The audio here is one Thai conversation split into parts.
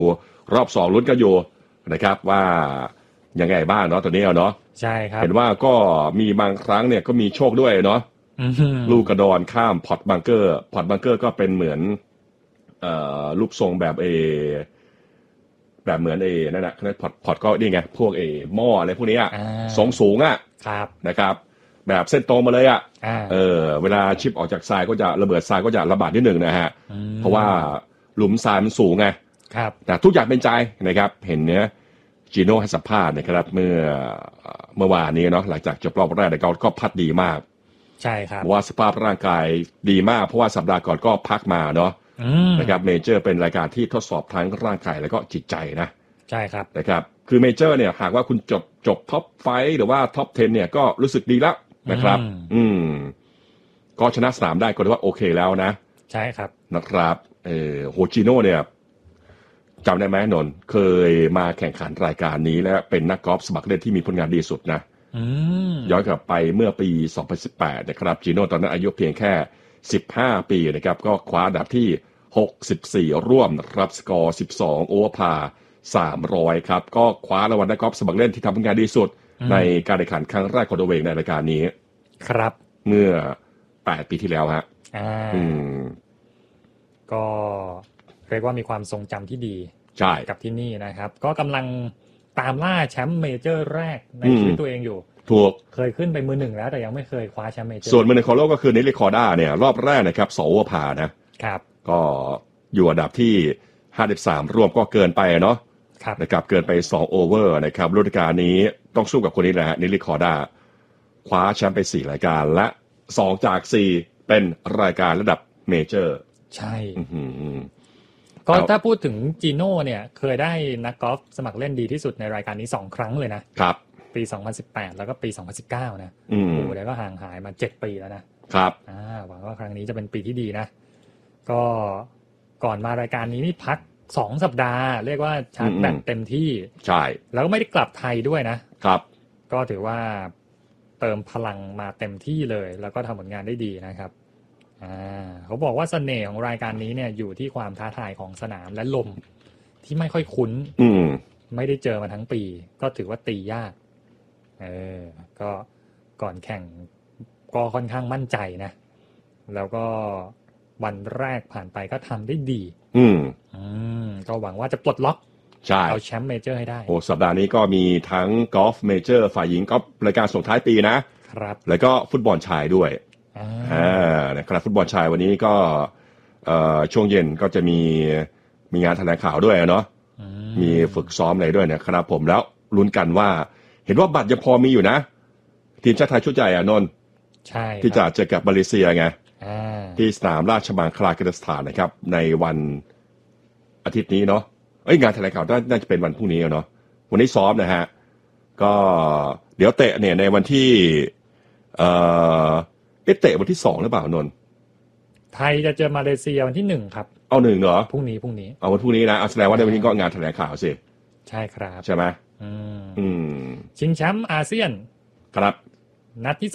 รอบ2ลุ้นกันอยู่นะครับว่ายังไงบ้างเนาะตัวนี้เนาะใช่ครับเห็นว่าก็มีบางครั้งเนี่ยก็มีโชคด้วยเนาะลูกกระดอนข้ามพอตบังเกอร์ก็เป็นเหมือนรูปทรงแบบแบบเหมือนนั่นนะพอตก็นี่ไงพวกหม้ออะไรพวกนี้ทรงสูงนะครับแบบเส้นตรงมาเลยเวลาชิปออกจากทรายก็จะระเบิดทรายก็จะระบาดนิดหนึ่งนะฮะเพราะว่าหลุมทรายมันสูงไงแต่ทุกอย่างเป็นใจนะครับเห็นเนี้ยจีโน่ให้สัมภาษณ์นะครับเมื่อวานนี้เนาะหลังจากจบรอบแรกก็พัดดีมากใช่ครับว่าสภาพร่างกายดีมากเพราะว่าสัปดาห์ก่อนก็พักมาเนาะนะครับเมเจอร์เป็นรายการที่ทดสอบทั้งร่างกายแล้วก็จิตใจนะใช่ครับนะครับคือเมเจอร์เนี่ยหากว่าคุณจบท็อป5หรือว่าท็อป10เนี่ยก็รู้สึกดีแล้วนะครับก็ชนะสนามได้ก็ถือว่าโอเคแล้วนะใช่ครับนะครับโฮจิโน่เนี่ยจำได้ไหมนนท์เคยมาแข่งขันรายการนี้และเป็นนักกอล์ฟสมัครเล่นที่มีผลงานดีสุดนะย้อนกลับไปเมื่อปี2018นะครับจิโน่ตอนนั้นอายุเพียงแค่15ปีนะครับก็คว้าอันดับที่64ร่วมรับสกอร์12โอเวอร์พา300ครับก็คว้ารางวัลนักกอล์ฟสมัครเล่นที่ทำผลงานดีสุดในการแข่งขันครั้งแรกของตัวเองในรายการนี้ครับเมื่อ8ปีที่แล้วฮะก็เรียกว่ามีความทรงจำที่ดีใช่กับที่นี่นะครับก็กำลังตามล่าแชมป์เมเจอร์แรกในชีวิตตัวเองอยู่ถูกเคยขึ้นไปมือ1แล้วแต่ยังไม่เคยคว้าแชมป์เมเจอร์ส่วนมือ1ของโลกก็คือเนลิคอร์ด้าเนี่ยรอบแรกนะครับ2โอเวอร์พานะครับก็อยู่อันดับที่53ร่วมก็เกินไปเนาะนะครับเกินไป2โอเวอร์นะครับฤดูกาลนี้ต้องสู้กับคนนี้แหละเนลิคอร์ด้าคว้าแชมป์ไป4รายการและ2จาก4เป็นรายการระดับเมเจอร์ใช่ก็ถ้าพูดถึงจีโน่เนี่ยเคยได้นักกอล์ฟสมัครเล่นดีที่สุดในรายการนี้2ครั้งเลยนะครับปี2018แล้วก็ปี2019นะโอ้โหแล้วก็ห่างหายมา7ปีแล้วนะครับหวังว่าครั้งนี้จะเป็นปีที่ดีนะก็ก่อนมารายการนี้นี่พัก2สัปดาห์เรียกว่าชาร์จแบตเต็มที่ใช่แล้วก็ไม่ได้กลับไทยด้วยนะครับก็ถือว่าเติมพลังมาเต็มที่เลยแล้วก็ทำผลงานได้ดีนะครับเขาบอกว่าเสน่ห์ของรายการนี้เนี่ยอยู่ที่ความท้าทายของสนามและลมที่ไม่ค่อยคุ้นไม่ได้เจอมาทั้งปีก็ถือว่าตียากก็ก่อนแข่งก็ค่อนข้างมั่นใจนะแล้วก็วันแรกผ่านไปก็ทำได้ดีก็หวังว่าจะปลดล็อกเอาแชมป์เมเจอร์ให้ได้โอ้สัปดาห์นี้ก็มีทั้งกอล์ฟเมเจอร์ฝ่ายหญิงกอล์ฟรายการส่งท้ายปีนะครับแล้วก็ฟุตบอลชายด้วยนะครับฟุตบอลชายวันนี้ก็ช่วงเย็นก็จะมีงานแถลงข่าวด้วยเนาะมีฝึกซ้อมอะไรด้วยนะครับผมแล้วลุ้นกันว่าเห็นว่าบัตรยังพอมีอยู่นะทีมชาติไทยชุดใหญ่นนท์ใช่ที่จะเจอกับมาเลเซียไงที่สนามราชมังคลากีฬาสถานนะครับในวันอาทิตย์นี้เนาะงานแถลงข่าวน่าจะเป็นวันพรุ่งนี้เนาะวันนี้ซ้อมนะฮะก็เดี๋ยวเตะเนี่ยในวันที่เตะวันที่2หรือเปล่านนท์ไทยจะเจอมาเลเซียวันที่1ครับเอา1เหรอพรุ่งนี้เอาวันพรุ่งนี้นะแสดงว่าในวันนี้ก็งานแถลงข่าวสิใช่ครับใช่ไหมชิงแชมป์อาเซียนครับนัดที่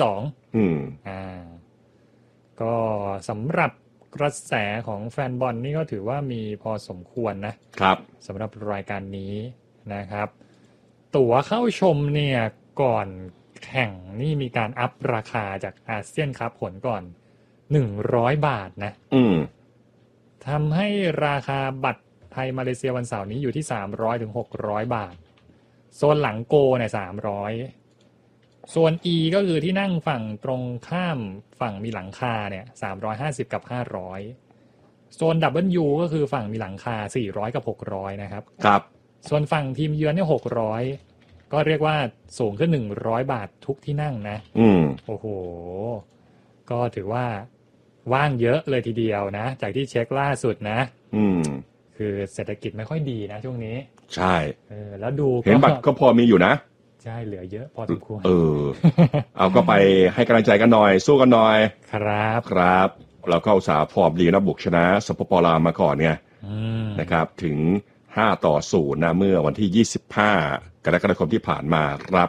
2ก็สำหรับกระแสของแฟนบอลนี่ก็ถือว่ามีพอสมควรนะครับสำหรับรายการนี้นะครับตั๋วเข้าชมเนี่ยก่อนแข่งนี่มีการอัพราคาจากอาเซียนคัพผลก่อน100 บาทนะทำให้ราคาบัตรไทยมาเลเซียวันเสาร์นี้อยู่ที่300ถึง600 บาทโซนหลังโกเนี่ย300ส่วน E ก็คือที่นั่งฝั่งตรงข้ามฝั่งมีหลังคาเนี่ย350กับ500โซน W ก็คือฝั่งมีหลังคา400กับ600นะครับครับส่วนฝั่งทีมเยือนเนี่ย600ก็เรียกว่าสูงขึ้น100 บาททุกที่นั่งนะโอ้โหก็ถือว่าว่างเยอะเลยทีเดียวนะจากที่เช็คล่าสุดนะคือเศรษฐกิจไม่ค่อยดีนะช่วงนี้ใช่แล้วดูเห็นบัตรก็พอมีอยู่นะใช่เหลือเยอะพอสมควรเอาก็ไปให้กำลังใจกันหน่อยสู้กันหน่อยครับเราก็อุตส่าห์ฟอร์มดีนะบุกชนะสปป.ลาวมาก่อนไงนะครับถึง5-0นะเมื่อวันที่25กรกฎาคมที่ผ่านมาครับ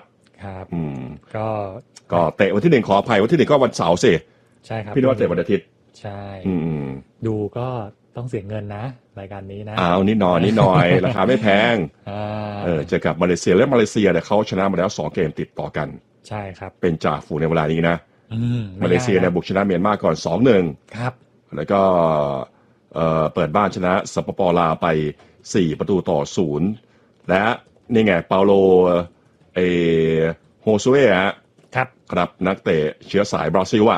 ก็เตะวันที่1ขออภัยวันที่1ก็วันเสาร์สิใช่ครับพี่นึกว่าเตะวันอาทิตย์ใช่ดูก็ต้องเสียเงินนะรายการนี้นะนิดหน่อยราคาไม่แพงเจอกับมาเลเซียและมาเลเซียเนี่ยเขาชนะมาแล้ว2เกมติดต่อกันใช่ครับเป็นจ่าฝูงในเวลานี้นะมาเลเซียเนี่ยบุกชนะเมียนมาก่อน 2-1 ครับแล้วก็เปิดบ้านชนะสปป.ลาวไป4-0และนี่ไงเปาโลโฮซูเอะครับนักเตะเชื้อสายบราซิล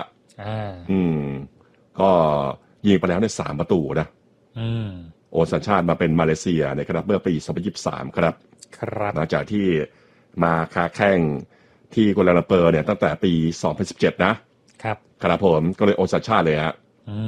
ก็ยิงไปแล้วใน3ประตูนะโอนสัญชาติมาเป็นมาเลเซียนะครับเมื่อปี2023ครับหลังจากที่มาค้าแข่งที่กัวลาลัมเปอร์เนี่ยตั้งแต่ปี2017นะครับผมก็เลยโอนสัญชาติเลยฮะ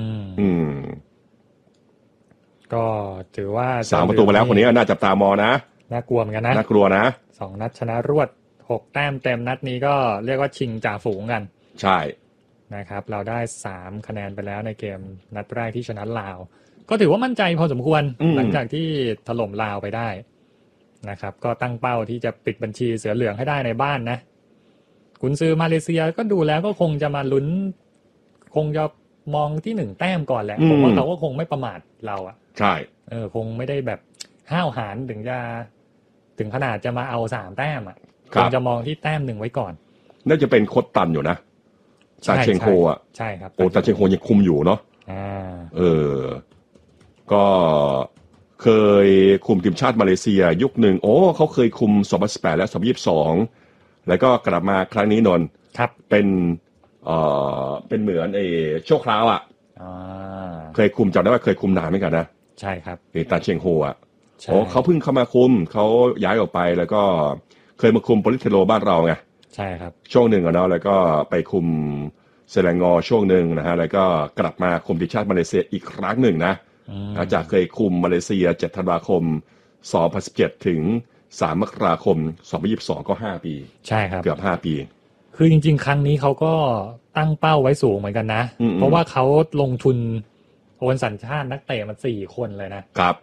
ก็ถือว่า 3ประตูมาแล้วคนนี้น่าจับตามองนะน่ากลัวเหมือนกันนะน่ากลัวนะ 2นัดชนะรวด6แต้มเต็มนัดนี้ก็เรียกว่าชิงจ่าฝูงกันใช่นะครับเราได้3คะแนนไปแล้วในเกมนัดแรกที่ชนะลาวก็ถือว่ามั่นใจพอสมควรหลังจากที่ถล่มลาวไปได้นะครับก็ตั้งเป้าที่จะปิดบัญชีเสือเหลืองให้ได้ในบ้านนะกุนซือมาเลเซียก็ดูแล้วก็คงจะมาลุ้นคงจะมองที่1แต้มก่อนแหละผมว่าเขาก็คงไม่ประมาทเราใช่คงไม่ได้แบบห้าวหาญถึงขนาดจะมาเอา3แต้มคงจะมองที่แต้ม1ไว้ก่อนน่าจะเป็นโค้ชตันอยู่นะตาเชงโคใช่ครับตาเชงโคยังคุมอยู่เนาะก็เคยคุมทีมชาติมาเลเซียยุคหนึ่งเขาเคยคุม2018และ2022แล้วก็กลับมาครั้งนี้นนครับเป็นเหมือนชั่วคราวเคยคุมจำได้ว่าเคยคุมนานเหมือนกันนะใช่ครับตาเชงโคเขาเพิ่งเข้ามาคุมเขาย้ายออกไปแล้วก็เคยมาคุมโปลิสเทโรบ้านเราไงใช่ครับช่วงหนึ่งเนาะแล้วก็ไปคุมเซเลงอช่วงหนึ่งนะฮะแล้วก็กลับมาคุมทีมชาติมาเลเซียอีกครั้งหนึ่งนะหลังจากเคยคุมมาเลเซีย7ธันวาคม2017ถึง3มกราคม2022ก็5ปีใช่ครับเกือบ5ปีคือจริงๆครั้งนี้เขาก็ตั้งเป้าไว้สูงเหมือนกันนะเพราะว่าเขาลงทุนโอนสัญชาตินักเตะมา4คนเลยนะครับ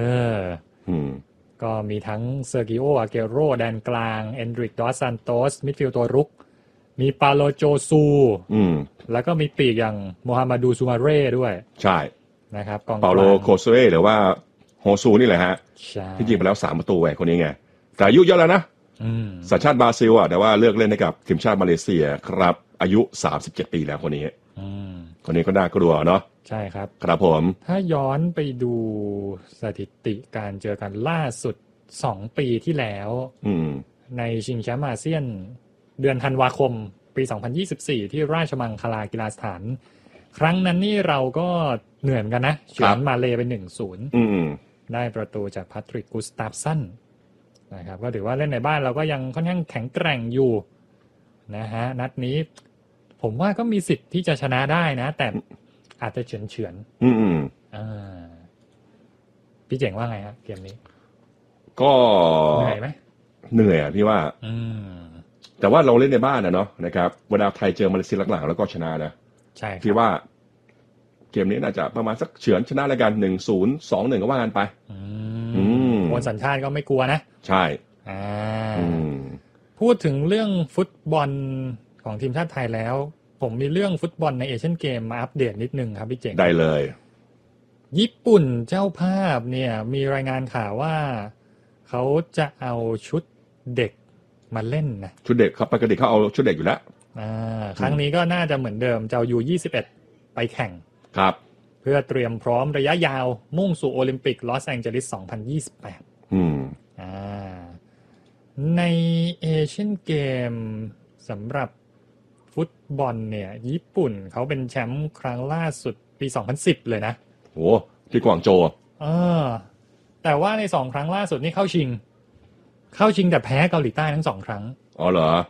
ก็มีทั้งเซอร์กิโอ อาเกโรแดนกลางเอนดริก ดอสซันโตสมิดฟิลด์ตัวรุกมีปาโลโจซูแล้วก็มีปีกอย่างโมฮัมหมัดูซูมาเร่ด้วยใช่นะครับกองปาโลโคเซเร่หรือว่าโฮซูนี่แหละฮะที่ยิงไปแล้ว3ประตูคนนี้ไงแต่อายุเยอะแล้วนะสัญชาติบราซิลแต่ว่าเลือกเล่นให้กับทีมชาติมาเลเซียครับอายุ37ปีแล้วคนนี้คนนี้ก็น่ากลัวเนาะใช่ครับครับผมถ้าย้อนไปดูสถิติการเจอกันล่าสุด2ปีที่แล้วในชิงแชมป์อาเซียนเดือนธันวาคมปี2024ที่ราชมังคลากีฬาสถานครั้งนั้นนี่เราก็เหนื่อยกันนะเฉือนมาเลไป 1-0 ได้ประตูจากพาทริก กุสตาฟสันนะครับก็ถือว่าเล่นในบ้านเราก็ยังค่อนข้างแข็งแกร่งอยู่นะฮะนัดนี้ผมว่าก็มีสิทธิ์ที่จะชนะได้นะแต่อาจจะเฉือนพี่เจ๋งว่าไงครับเกมนี้ก็เหนื่อยไหมเหนื่อยพี่ว่าแต่ว่าเราเล่นในบ้านนะเนาะนะครับเวลาไทยเจอมาเลเซียหลังๆแล้วก็ชนะนะใช่พี่ว่าเกมนี้น่าจะประมาณสักเฉือนชนะแล้วกัน 1-0 2-1 ก็ว่ากันไปโอนสัญชาติก็ไม่กลัวนะใช่พูดถึงเรื่องฟุตบอลของทีมชาติไทยแล้วผมมีเรื่องฟุตบอลในเอเชียนเกมมาอัปเดตนิดนึงครับพี่เจ๋งได้เลยญี่ปุ่นเจ้าภาพเนี่ยมีรายงานข่าวว่าเขาจะเอาชุดเด็กมาเล่นนะชุดเด็กครับปกติเขาเอาชุดเด็กอยู่แล้วครั้งนี้ก็น่าจะเหมือนเดิมจะเอาU21ไปแข่งครับเพื่อเตรียมพร้อมระยะยาวมุ่งสู่โอลิมปิกลอสแองเจลิส2028ในเอเชียนเกมสำหรับฟุตบอลเนี่ยญี่ปุ่นเขาเป็นแชมป์ครั้งล่าสุดปี2010เลยนะโอ้ที่กวางโจวแต่ว่าใน2ครั้งล่าสุดนี่เข้าชิงแต่แพ้เกาหลีใต้ทั้ง2ครั้งอ๋อเหรอ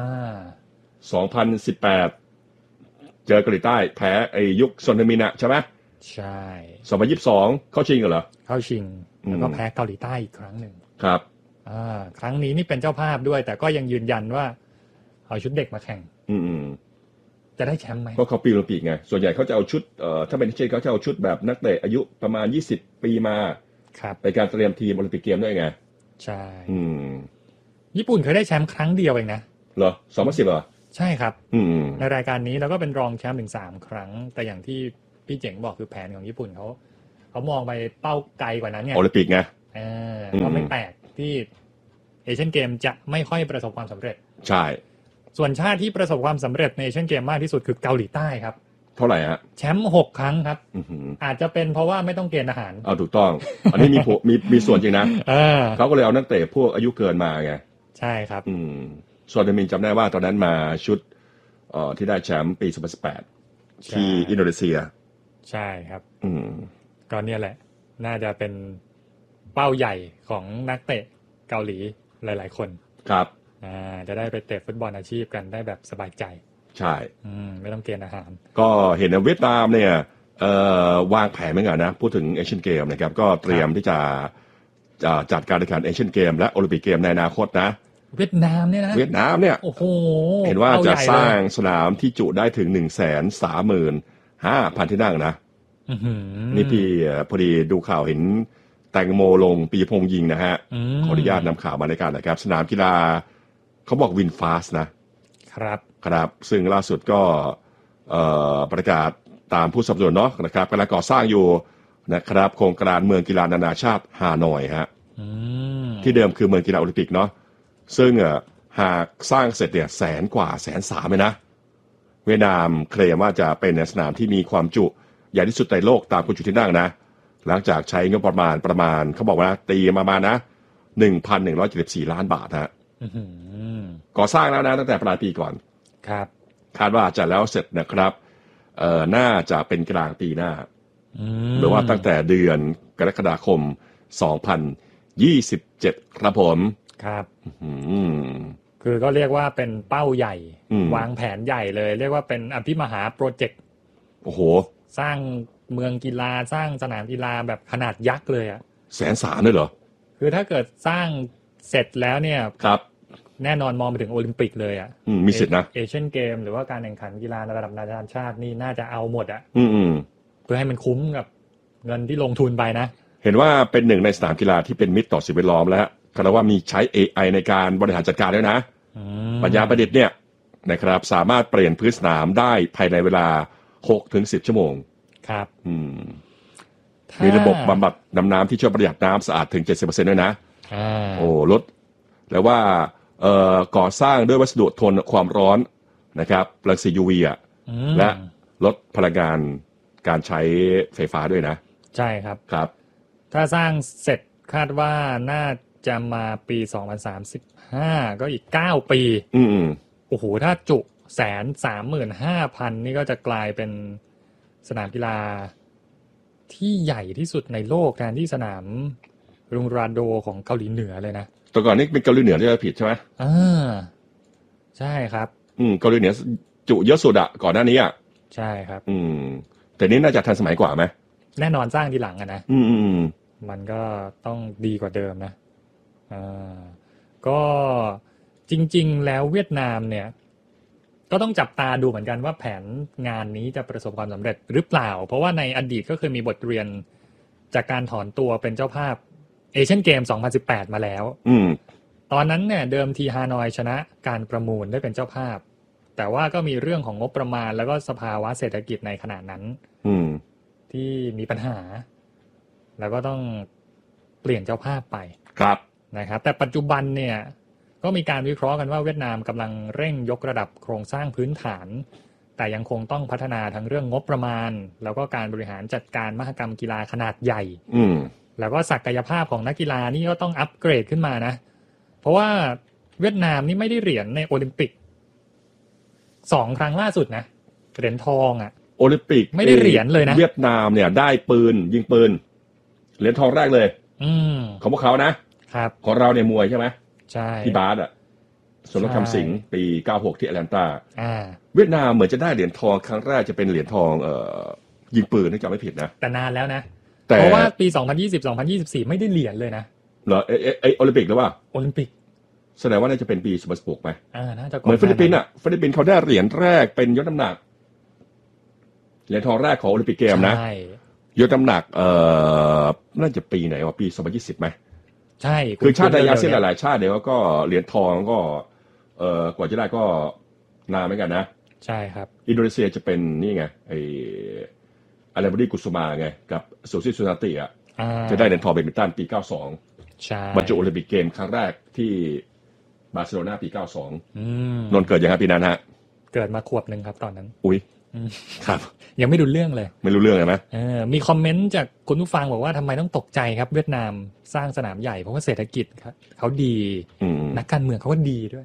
2018เจอเกาหลีใต้แพ้ยุคซอนเทมินะใช่ไหมใช่ 2022เข้าชิงเหรอเข้าชิงแล้วก็แพ้เกาหลีใต้อีกครั้งหนึ่งครับครั้งนี้นี่เป็นเจ้าภาพด้วยแต่ก็ยังยืนยันว่าเอาชุดเด็กมาแข่งจะได้แชมป์ไหมเพราะเขาปีโอลิมปิกไงส่วนใหญ่เขาจะเอาชุดถ้าเป็นเช่นเขาจะเอาชุดแบบนักเตะอายุประมาณ20ปีมาไปการเตรียมทีมโอลิมปิกเกมด้วยไงใช่ญี่ปุ่นเคยได้แชมป์ครั้งเดียวเองนะเหรอ2010เหรอใช่ครับในรายการนี้แล้วก็เป็นรองแชมป์ถึง3ครั้งแต่อย่างที่พี่เจ๋งบอกคือแผนของญี่ปุ่นเขาเขามองไปเป้าไกลกว่านั้นไงโอลิมปิกไงก็ไม่แปลกที่เอเชียนเกมจะไม่ค่อยประสบความสำเร็จใช่ส่วนชาติที่ประสบความสำเร็จในเอเชียนเกมมากที่สุดคือเกาหลีใต้ครับเท่าไหร่ฮะแชมป์6 ครั้งครับอาจจะเป็นเพราะว่าไม่ต้องเกณฑ์ทหารถูกต้องอันนี้มีส่วนจริงนะเขาก็เลยเอานักเตะพวกอายุเกินมาไงใช่ครับส่วนมินจำได้ว่าตอนนั้นมาชุดที่ได้แชมป์ปี2018ที่อินโดนีเซียใช่ครับก็เนี่ยแหละน่าจะเป็นเป้าใหญ่ของนักเตะเกาหลีหลายๆคนครับจะได้ไปเตะฟุตบอลอาชีพกันได้แบบสบายใจใช่ไม่ต้องเกณฑ์อาหารก็เห็นเวียดนามเนี่ยวางแผนเหมือนกันนะพูดถึงเอเชียนเกมนะครับก็เตรียมที่จะจัดการแข่งขันเอเชียนเกมและโอลิมปิกเกมในอนาคตนะเวียดนามเนี่ยนะเวียดนามเนี่ยโอ้โหเห็นว่าจะสร้างสนามที่จุได้ถึง 135,000 ที่นั่งนะนี่พี่พอดีดูข่าวเห็นแตงโมลงปีพงยิงนะฮะขออนุญาตนำข่าวมาในการนะครับสนามกีฬาเขาบอกวินฟาสนะครับซึ่งล่าสุดก็ประกาศตามผู้สนับสนุนเนาะนะครับกำลังก่อสร้างอยู่นะครับโครงการเมืองกีฬานานาชาติฮานอยฮะที่เดิมคือเมืองกีฬาโอลิมปิกเนาะซึ่งหากสร้างเสร็จเนี่ย100,000 เลยนะเวียดนามเคลมว่าจะเป็นสนามที่มีความจุใหญ่ที่สุดในโลกตามคนจุที่นั่งนะหลังจากใช้งบประมาณเขาบอกว่าตีมานะ 1,174 ล้านบาทฮะก่อสร้างแล้วนะตั้งแต่ปลายปีก่อนครับคาดว่าจะแล้วเสร็จนะครับน่าจะเป็นกลางปีหน้าหรือว่าตั้งแต่เดือนกรกฎาคม2027ครับผมครับคือก็เรียกว่าเป็นเป้าใหญ่วางแผนใหญ่เลยเรียกว่าเป็นอภิมหาโปรเจกต์โอ้โหสร้างเมืองกีฬาสร้างสนามกีฬาแบบขนาดยักษ์เลยอ่ะ 130,000เลยเหรอคือถ้าเกิดสร้างเสร็จแล้วเนี่ยครับแน่นอนมองไปถึงโอลิมปิกเลยอ่ะมีสิทธินะเอเชียนเกมหรือว่าการแข่งขันกีฬาระดับนานาชาตินี่น่าจะเอาหมดอ่ะเพื่อให้มันคุ้มกับเงินที่ลงทุนไปนะเห็นว่าเป็นหนึ่งในสนามกีฬาที่เป็นมิตรต่อสิ่งแวดล้อมแล้วคาดว่ามีใช้ AI ในการบริหารจัดการด้วยนะปัญญาประดิษฐ์เนี่ยนะครับสามารถเปลี่ยนพื้นสนามได้ภายในเวลา 6-10 ชั่วโมงครับมีระบบบำบัดน้ำที่ช่วยประหยัดน้ำสะอาดถึง 70% ด้วยนะโอ้ลดแล้วว่าก่อสร้างด้วยวัสดุทนความร้อนนะครับรังสี UV และลดพลังงานการใช้ไฟฟ้าด้วยนะใช่ครับครับถ้าสร้างเสร็จคาดว่าน่าจะมาปี2035ก็อีก9ปีโอ้โหถ้าจุ135,000นี่ก็จะกลายเป็นสนามกีฬาที่ใหญ่ที่สุดในโลกแทนที่สนามรุงราโดของเกาหลีเหนือเลยนะแต่ก่อนนี้เป็นเกาหลีเหนือที่จะผิดใช่ไหมใช่ครับเกาหลีเหนือจุเยอะสุดอะก่อนหน้านี้อะใช่ครับแต่นี้น่าจะทันสมัยกว่าไหมแน่นอนสร้างทีหลังอะนะมันก็ต้องดีกว่าเดิมนะก็จริงๆแล้วเวียดนามเนี่ยก็ต้องจับตาดูเหมือนกันว่าแผนงานนี้จะประสบความสำเร็จหรือเปล่าเพราะว่าในอดีตก็เคยมีบทเรียนจากการถอนตัวเป็นเจ้าภาพเอเชียนเกม2018มาแล้วตอนนั้นเนี่ยเดิมทีฮานอยชนะการประมูลได้เป็นเจ้าภาพแต่ว่าก็มีเรื่องของงบประมาณแล้วก็สภาวะเศรษฐกิจในขณะนั้นที่มีปัญหาแล้วก็ต้องเปลี่ยนเจ้าภาพไปครับนะครับแต่ปัจจุบันเนี่ยก็มีการวิเคราะห์กันว่าเวียดนามกำลังเร่งยกระดับโครงสร้างพื้นฐานแต่ยังคงต้องพัฒนาทั้งเรื่องงบประมาณแล้วก็การบริหารจัดการมหกรรมกีฬาขนาดใหญ่แล้วก็ศักยภาพของนักกีฬานี่ก็ต้องอัปเกรดขึ้นมานะเพราะว่าเวียดนามนี่ไม่ได้เหรียญในโอลิมปิก2 ครั้งล่าสุดนะเหรียญทองโอลิมปิกไม่ได้เหรียญเลยนะเวียดนามเนี่ยได้ปืนยิงปืนเหรียญทองแรกเลยของพวกเขานะครับของเราเนี่ยมวยใช่ไหมใช่ที่บาสสมรสคำสิงห์ปี96ที่แอตแลนตาเวียดนามเหมือนจะได้เหรียญทองครั้งแรกจะเป็นเหรียญทองยิงปืนถ้าจำไม่ผิดนะแต่นานแล้วนะเพราะว่าปี2020 2024ไม่ได้เหรียญเลยนะเหรอโอลิมปิกหรือเปล่าโอลิมปิกแสดงว่าน่าจะเป็นปี2016ไหมน่าจะเหมือนฟิลิปปินส์เขาได้เหรียญแรกเป็นยกน้ำหนักเหรียญทองแรกของโอลิมปิกเกมนะยกน้ำหนักน่าจะปีไหนวะปี2020ไหมใช่คือชาติในอาเซียนหลายๆชาติเดี๋ยวก็เหรียญทองก็กว่าจะได้ก็นานเหมือนกันนะใช่ครับอินโดนีเซียจะเป็นนี่ไงไออะไรบดีกุสมาไงกับโซซิซูนาติอ่ะจะได้เหรียญทองแบดมินตันปี92 ใช่บรรจุโอลิมปิกเกมครั้งแรกที่บาร์เซโลนาปี92นนท์เกิดยังไงปีนั้นฮะเกิดมาขวบนึงครับตอนนั้นอุ๊ยครับยังไม่รู้เรื่องเลยไม่รู้เรื่องเลยไหมมีคอมเมนต์จากคุณผู้ฟังบอกว่าทำไมต้องตกใจครับเวียดนามสร้างสนามใหญ่เพราะว่าเศรษฐกิจครับเขาดีนักการเมืองเขาก็ดีด้วย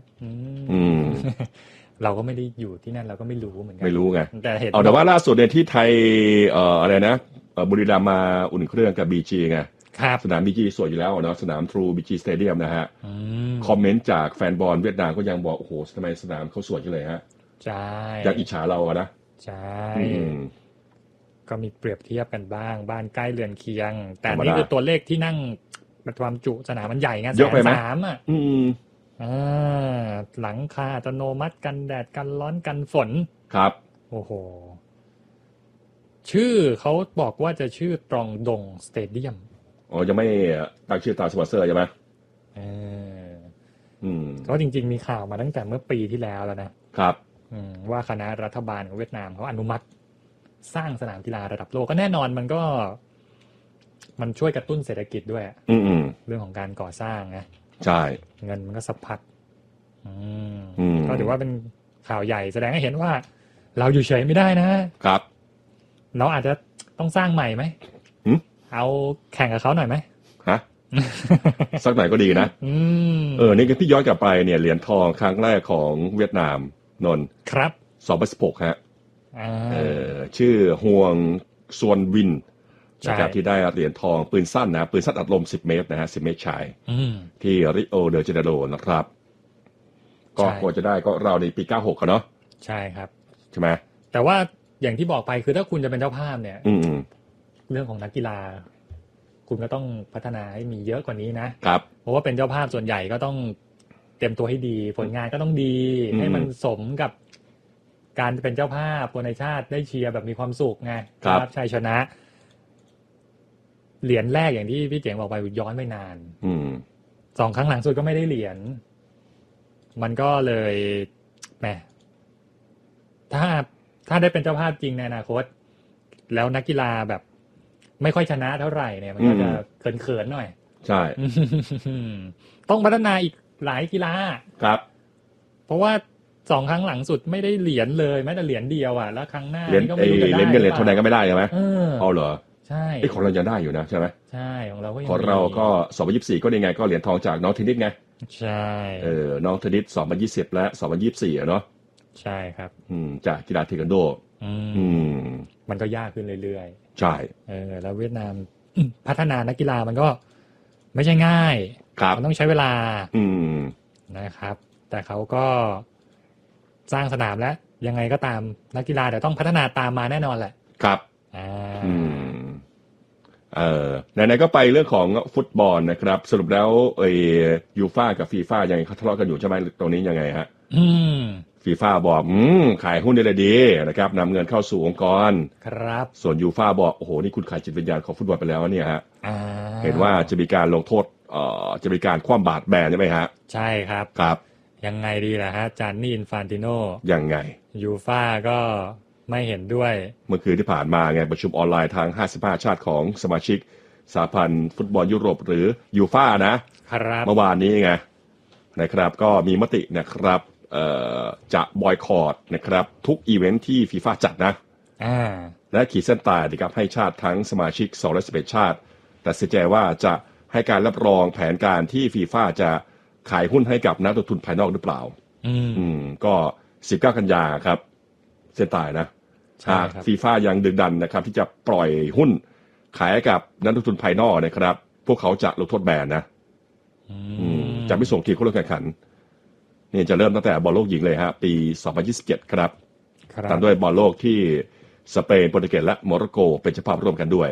เราก็ไม่ได้อยู่ที่นั่นเราก็ไม่รู้เหมือนกันไม่รู้ไงแต่เห็นแต่ว่าล่าสุดเนี่ยที่ไทยอะไรนะบุรีรัมย์มาอุ่นเครื่องกับ BG ไงสนาม BG สวยอยู่แล้วเนาะสนาม True BG Stadium นะฮะคอมเมนต์จากแฟนบอลเวียดนามก็ยังบอกโอ้โหทำไมสนามเขาสวยจังเลยฮะใช่อยากอิจฉาเราอะนะใช่ก็มีเปรียบเทียบกันบ้างบ้านใกล้เรือนเคียงแต่นี่คือตัวเลขที่นั่งความจุสนามมันใหญ่ไง130,000อ่ะหลังคาอัตโนมัติกันแดดกันร้อนกันฝนครับโอ้โหชื่อเขาบอกว่าจะชื่อตรองดงสเตเดียมยังไม่ตั้งชื่อตามสปอนเซอร์ใช่ไหมก็จริงๆมีข่าวมาตั้งแต่เมื่อปีที่แล้วแล้วนะครับว่าคณะรัฐบาลของเวียดนามเขาอนุมัติสร้างสนามกีฬาระดับโลกก็แน่นอนมันช่วยกระตุ้นเศรษฐกิจด้วยเรื่องของการก่อสร้างนะใช่เงินมันก็สะพัดก็ถือว่าเป็นข่าวใหญ่แสดงให้เห็นว่าเราอยู่เฉยไม่ได้นะครับเราอาจจะต้องสร้างใหม่ไหมเอาแข่งกับเขาหน่อยไหมฮะสักหน่อยก็ดีนะนี่ก็พี่ย้อนกลับไปเนี่ยเหรียญทองครั้งแรกของเวียดนามนนท์ครับ 2016ฮะชื่อฮวงซวนวินนะครับที่ได้เหรียญทองปืนสั้นนะปืนสั้นอัดลม10 เมตรนะฮะ10 เมตรชายที่ริโอเดเจเนโรนะครับก็ควรจะได้ก็เราในปี96เนาะใช่ครับใช่ไหมแต่ว่าอย่างที่บอกไปคือถ้าคุณจะเป็นเจ้าภาพเนี่ยเรื่องของนักกีฬาคุณก็ต้องพัฒนาให้มีเยอะกว่านี้นะครับเพราะว่าเป็นเจ้าภาพส่วนใหญ่ก็ต้องเตรียมตัวให้ดีผลงานก็ต้องดีให้มันสมกับการเป็นเจ้าภาพคนในชาติได้เชียร์แบบมีความสุขไงรับชัยชนะเหรียญแรกอย่างที่พี่เจ๋งบอกไปย้อนไม่นาน2 ครั้งหลังสุดก็ไม่ได้เหรียญมันก็เลยแหมถ้าได้เป็นเจ้าภาพจริงในอนาคตแล้วนักกีฬาแบบไม่ค่อยชนะเท่าไหร่เนี่ยมันก็จะเขินๆหน่อยใช่ต้องพัฒนาอีกหลายกีฬาครับเพราะว่า2 ครั้งหลังสุดไม่ได้เหรียญเลยแม้แต่เหรียญเดียวอ่ะแล้วครั้งหน้าก็ไม่รู้จะได้เหรียญเงินเหรียญทองแดงก็ไม่ได้ใช่ไหมเอาเหรอใช่ของเรายังได้อยู่นะใช่ไหมใช่ของเราก็ยังของเราก็2024ก็ยังไงก็เหรียญทองจากน้องเทนนิสไงใช่น้องเทนนิส2020และ2024เนาะใช่ครับจากกีฬาเทควันโดมันก็ยากขึ้นเรื่อยๆใช่แล้วเวียดนามพัฒนานักกีฬามันก็ไม่ใช่ง่ายมันต้องใช้เวลานะครับแต่เขาก็สร้างสนามแล้วยังไงก็ตามนักกีฬาเดี๋ยวต้องพัฒนาตามมาแน่นอนแหละครับไหนๆก็ไปเรื่องของฟุตบอลนะครับสรุปแล้วยูฟ่ากับฟีฟ่ายังเขาทะเลาะกันอยู่ใช่ไหมตรงนี้ยังไงฮะฟีฟ่าบอกขายหุ้นได้เลยดีนะครับนำเงินเข้าสู่องค์กรครับส่วนยูฟ่าบอกโอ้โหนี่คุณขายจิตวิญญาณของฟุตบอลไปแล้วเนี่ยฮะเห็นว่าจะมีการลงโทษจะมีการคว่ำบาตรแบนใช่ไหมฮะใช่ครับครับยังไงดีล่ะฮะจานนี่อินฟานติโนยังไงยูฟ่าก็ไม่เห็นด้วยเมื่อคืนที่ผ่านมาไงประชุมออนไลน์ทาง55ชาติของสมาชิกสหพันธ์ฟุตบอลยุโรปหรือยูฟ่านะครับเมื่อวานนี้ไงนะครับก็มีมตินะครับจะบอยคอตนะครับทุกอีเวนท์ที่ฟีฟ่าจัดนะและขีดเส้นตายนะครับให้ชาติทั้งสมาชิก211ชาติตัดสินใจว่าจะให้การรับรองแผนการที่ฟีฟ่าจะขายหุ้นให้กับนักลงทุนภายนอกหรือเปล่าก็19กันยาครับเส้นตายนะฟีฟ่ายังดึงดันนะครับที่จะปล่อยหุ้นขายให้กับนักลงทุนภายนอกนะครับพวกเขาจะลงโทษแบนนะจะไม่ส่งทีมเข้าร่วมแข่งขันนี่จะเริ่มตั้งแต่บอลโลกหญิงเลยฮะปี2027ครับตามด้วยบอลโลกที่สเปนโปรตุเกสและโมร็อกโกเป็นเจ้าภาพร่วมกันด้วย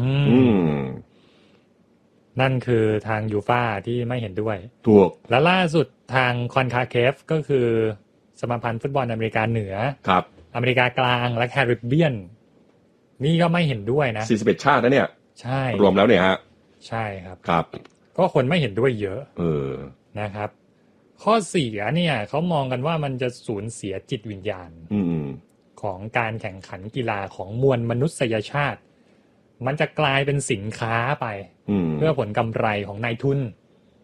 นั่นคือทางยูฟ่าที่ไม่เห็นด้วยถูกและล่าสุดทางคอนคาเคฟก็คือสมาพันธ์ฟุตบอลอเมริกาเหนือครับอเมริกากลางและแคริบเบียนนี่ก็ไม่เห็นด้วยนะ 41ชาตินะเนี่ยใช่รวมแล้วเนี่ยฮะใช่ครับครับก็คนไม่เห็นด้วยเยอะนะครับข้อเสียเนี่ยเขามองกันว่ามันจะสูญเสียจิตวิญญาณของการแข่งขันกีฬาของมวลมนุษยชาติมันจะกลายเป็นสินค้าไปเพื่อผลกำไรของนายทุน